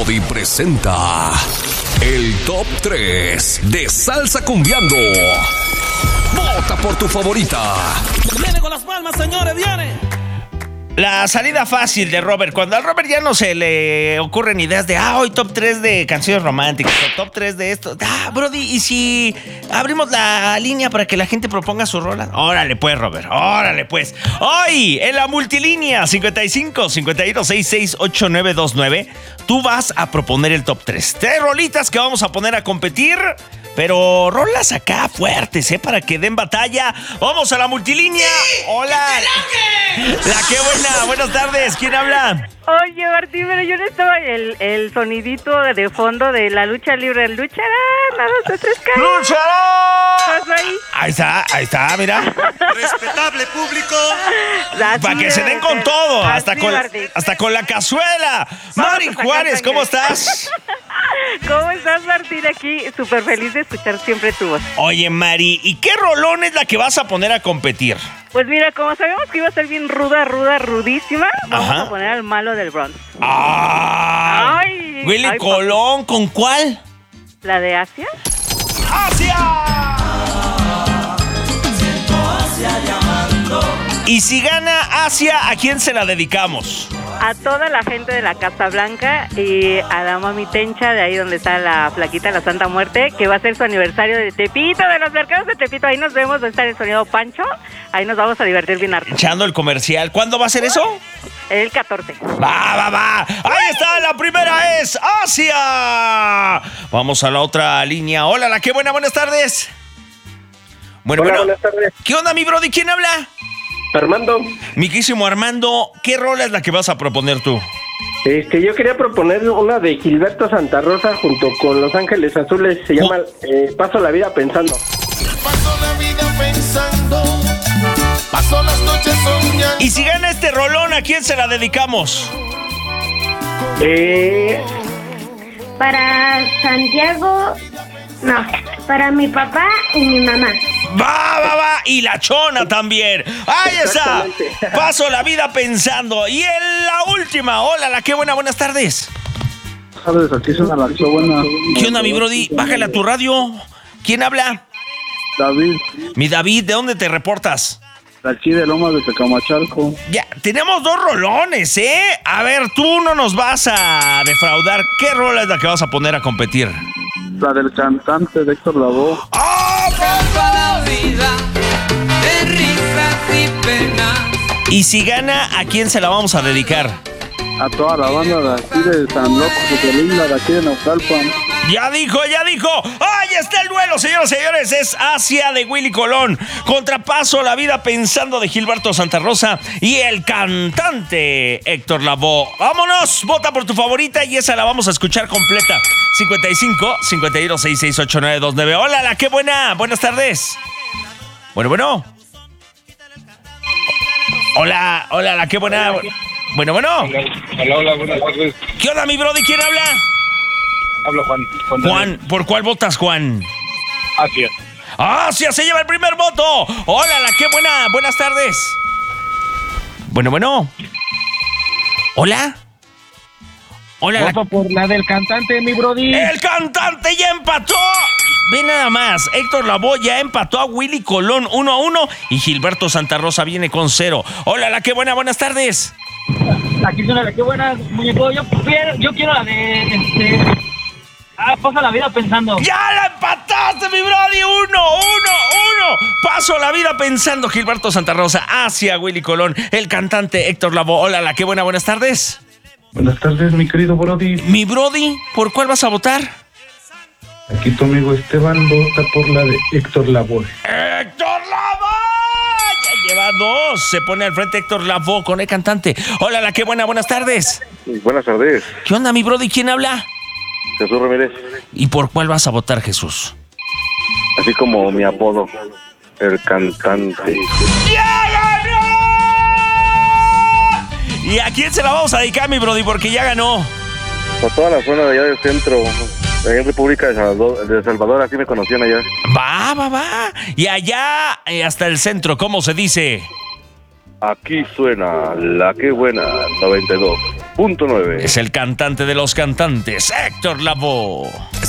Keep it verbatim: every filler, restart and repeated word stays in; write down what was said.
Brody presenta el Top tres de Salsa Cumbiando. Vota por tu favorita. Viene con las palmas, señores, viene. La salida fácil de Robert, cuando al Robert ya no se le ocurren ideas de, ah, hoy top tres de canciones románticas, o top tres de esto. Ah, Brody, ¿y si abrimos la línea para que la gente proponga su rola? Órale pues, Robert, órale pues. Hoy, en la multilínea cincuenta y cinco, cincuenta y uno, sesenta y seis, ochenta y nueve veintinueve, tú vas a proponer el top tres. Tres rolitas que vamos a poner a competir, pero rolas acá fuertes, ¿eh? Para que den batalla. Vamos a la multilínea. ¡Sí! Hola. La que buena. Buenas tardes. ¿Quién habla? Oye, Martín, pero yo no estaba el, el sonidito de fondo de la lucha libre. Luchará, nada, dos, tres, caras. ¡Luchará! Ahí? ahí está, ahí está, mira. Respetable público. Para que se den con ser. todo, hasta con, hasta con la cazuela. Mari Juárez, ¿cómo estás? ¿Cómo estás, Martín? Aquí súper feliz de escuchar siempre tu voz. Oye, Mari, ¿y qué rolón es la que vas a poner a competir? Pues mira, como sabemos que iba a ser bien ruda, ruda, rudísima, vamos Ajá. a poner al malo del Bronx. ¡Ah! Ay, Willy ay, Colón, ¿con cuál? ¿La de Asia? ¡Asia! Y si gana Asia, ¿a quién se la dedicamos? A toda la gente de la Casa Blanca y a la mami Tencha, de ahí donde está la flaquita, la Santa Muerte, que va a ser su aniversario de Tepito, de los mercados de Tepito. Ahí nos vemos, va a estar el sonido Pancho. Ahí nos vamos a divertir bien harto. Echando el comercial. ¿Cuándo va a ser eso? El catorce. Va, va, va. Ahí está, la primera es Asia. Vamos a la otra línea. Hola, la que buena, buenas tardes. Bueno, Hola, bueno. buenas tardes. ¿Qué onda, mi brody? ¿Quién habla? Armando. Miquísimo Armando, ¿qué rola es la que vas a proponer tú? Este, yo quería proponer una de Gilberto Santa Rosa junto con Los Ángeles Azules. Se llama eh, Paso la vida pensando. Paso la vida pensando. Paso las noches soñando. Y si gana este rolón, ¿a quién se la dedicamos? Eh, Para Santiago, no, para mi papá y mi mamá. Va, va, va, y la chona también. Ahí está. Paso la vida pensando. Y en la última, hola, la que buena, buenas tardes. Sabes, aquí suena la que buena. ¿Qué onda, mi brody? Bájale a tu radio. ¿Quién habla? David, Mi David, ¿de dónde te reportas? de aquí de Lomas de Tecamachalco. Ya, tenemos dos rolones, ¿eh? A ver, tú no nos vas a defraudar. ¿Qué rola es la que vas a poner a competir? La del cantante de Héctor Lavoe. ¡Oh! Toda la vida de risas y penas. Y si gana, ¿a quién se la vamos a dedicar? A toda la banda de aquí de San Loco, de Linda, de aquí de Naucalpan. Ya dijo, ya dijo. ¡Ahí está el duelo, señoras y señores! Es Asia de Willy Colón contra Paso la vida pensando de Gilberto Santa Rosa y el cantante Héctor Lavoe. ¡Vámonos! Vota por tu favorita y esa la vamos a escuchar completa. cincuenta y cinco, cincuenta y uno, sesenta y seis, ochenta y nueve veintinueve. Hola, la que buena. Buenas tardes. Bueno, bueno. Hola, hola, la que buena. Bueno, bueno. Hola, hola, buenas tardes. ¿Qué onda, mi brody? ¿Quién habla? Habla Juan. Juan, Juan, ¿por cuál votas, Juan? Asia. ¡Asia se lleva el primer voto! ¡Hola, la qué buena! Buenas tardes. Bueno, bueno. ¿Hola? Hola, la... Voto por la del cantante, mi brody. ¡El cantante ya empató! Ve nada más, Héctor Lavoe ya empató a Willy Colón uno a uno y Gilberto Santa Rosa viene con cero. Hola, la qué buena, buenas tardes. Aquí suena la que buena, muñeco. Yo quiero, yo quiero la de este. Ah, pasa la vida pensando. ¡Ya la empataste, mi brody! ¡Uno, uno, uno! Paso la vida pensando, Gilberto Santa Rosa hacia Willy Colón, el cantante Héctor Lavoe. Hola, la qué buena, buenas tardes. Buenas tardes, mi querido Brody. Mi brody, ¿por cuál vas a votar? Aquí tu amigo Esteban vota por la de Héctor Lavoe. ¡Héctor Lavoe! Ya lleva dos. Se pone al frente Héctor Lavoe con el cantante. Hola, la qué buena, buenas tardes. Buenas tardes. ¿Qué onda, mi brody? ¿Quién habla? Jesús Ramírez. ¿Y por cuál vas a votar, Jesús? Así como mi apodo, el cantante. ¡Ya ganó! ¿Y a quién se la vamos a dedicar, mi brody? Porque ya ganó. Por toda la zona de allá del centro, allá en República de Salvador, de Salvador, así me conocían allá. Va, va, va. Y allá eh, hasta el centro, ¿cómo se dice? Aquí suena la que buena noventa y dos punto nueve. Es el cantante de los cantantes, Héctor Lavoe.